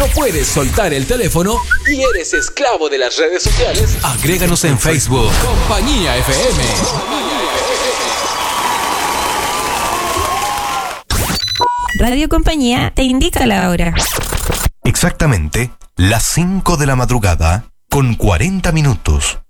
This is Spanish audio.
no puedes soltar el teléfono y eres esclavo de las redes sociales, agréganos en Facebook. Compañía FM. Radio Compañía te indica la hora. Exactamente las 5 de la madrugada con 40 minutos.